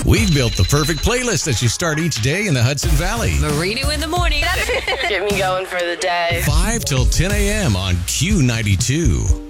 We've built the perfect playlist as you start each day in the Hudson Valley. Marino in the morning. Get me going for the day. 5 till 10 a.m. on Q92.